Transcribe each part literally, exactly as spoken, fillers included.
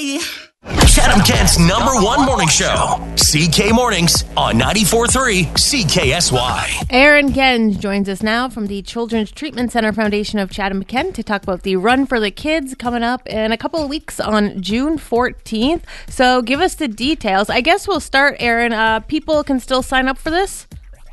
Bye. Chatham Kent's number one morning show, C K Mornings on ninety-four point three C K S Y. Aaron Kent joins us now from the Children's Treatment Center Foundation of Chatham Kent to talk about the Run for the Kids coming up in a couple of weeks on June fourteenth. So give us the details. I guess we'll start, Aaron. Uh, people can still sign up for this?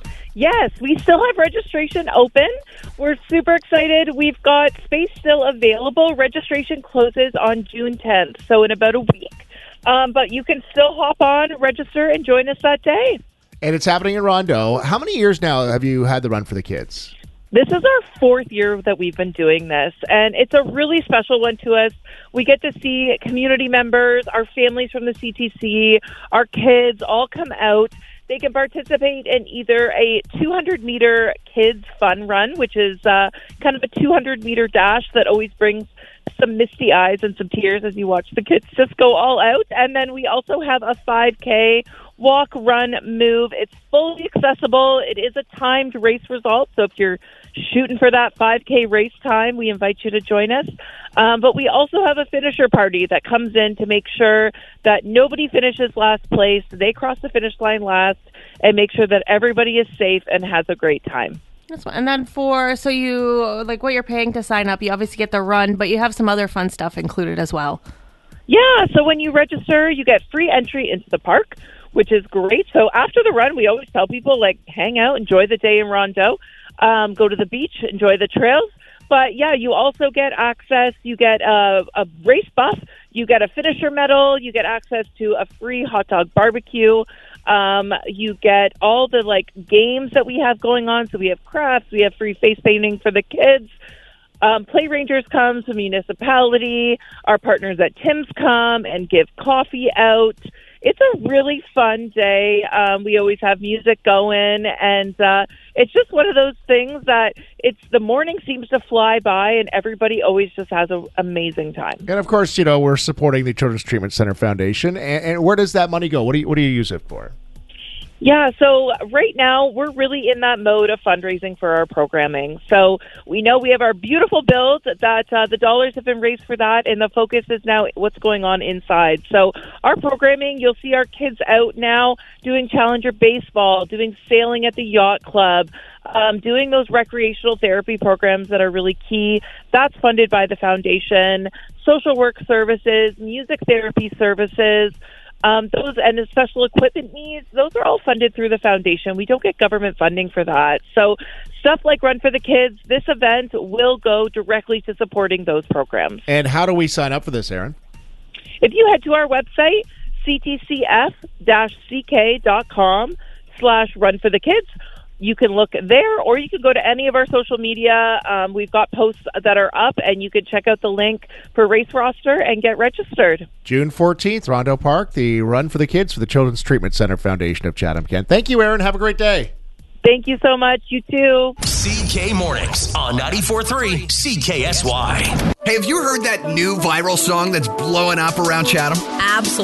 Yes, we still have registration open. We're super excited. We've got space still available. Registration closes on June tenth, so in about a week. Um, but you can still hop on, register, and join us that day. And it's happening in Rondeau. How many years now have you had the Run for the Kids? This is our fourth year that we've been doing this, and it's a really special one to us. We get to see community members, our families from the C T C, our kids all come out. They can participate in either a two hundred meter kids fun run, which is uh, kind of a two hundred meter dash that always brings some misty eyes and some tears as you watch the kids just go all out. And then we also have a five K walk, run, move. It's fully accessible. It is a timed race result. So if you're shooting for that five K race time, we invite you to join us. Um, but we also have a finisher party that comes in to make sure that nobody finishes last place. They cross the finish line last and make sure that everybody is safe and has a great time. That's fun. And then for, so you, like what you're paying to sign up, you obviously get the run, but you have some other fun stuff included as well. Yeah, so when you register, you get free entry into the park, which is great. So after the run, we always tell people, like, hang out, enjoy the day in Rondeau, um, go to the beach, enjoy the trails. But, yeah, you also get access. You get a, a race buff. You get a finisher medal. You get access to a free hot dog barbecue. Um, you get all the, like, games that we have going on. So we have crafts. We have free face painting for the kids. Um, Play Rangers comes, the municipality. Our partners at Tim's come and give coffee out. It's a really fun day. Um, we always have music going, and uh, it's just one of those things that it's the morning seems to fly by, and everybody always just has an amazing time. And of course, you know, we're supporting the Children's Treatment Center Foundation. And, and where does that money go? What do you what do you use it for? Yeah, so right now we're really in that mode of fundraising for our programming. So we know we have our beautiful build that uh, the dollars have been raised for that, and the focus is now what's going on inside. So our programming, you'll see our kids out now doing Challenger baseball, doing sailing at the yacht club, um, doing those recreational therapy programs that are really key. That's funded by the foundation. Social work services, music therapy services, Um, those and the special equipment needs, those are all funded through the foundation. We don't get government funding for that. So stuff like Run for the Kids, this event will go directly to supporting those programs. And how do we sign up for this, Aaron? If you head to our website, ctcf-ck.com slash Run for the Kids, you can look there, or you can go to any of our social media. Um, we've got posts that are up, and you can check out the link for race roster and get registered. June fourteenth, Rondeau Park, the Run for the Kids for the Children's Treatment Center Foundation of Chatham Kent. Thank you, Aaron. Have a great day. Thank you so much. You too. C K Mornings on ninety-four point three C K S Y. Hey, have you heard that new viral song that's blowing up around Chatham? Absolutely.